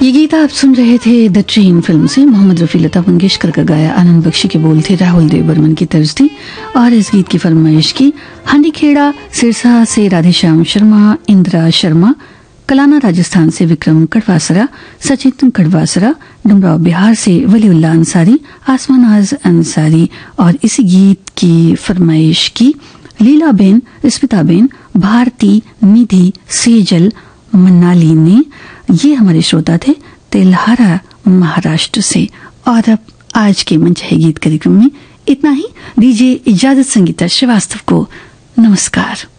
ये गीत आप सुन रहे थे द ट्रेन फिल्म से। मोहम्मद रफी लता मंगेशकर का गाया, आनंद बख्शी के बोल थे, राहुल देव बर्मन की तर्ज थी और इस गीत की फरमाइश की हंडीखेड़ा सिरसा से राधेश्याम शर्मा, इंदिरा शर्मा, कलाना राजस्थान से विक्रम कड़वासरा, सचिन कड़वासरा, डुमराव बिहार से वलीउल्लाह अंसारी, आसमानाज अंसारी और इसी गीत की फरमाइश की लीला बेन, स्मिता बेन, भारती, निधि, सेजल, मन्नाली ने। ये हमारे श्रोता थे तेल्हारा महाराष्ट्र से। और अब आज के मंच है गीत कार्यक्रम में इतना ही। दीजिए इजाजत संगीता श्रीवास्तव को। नमस्कार।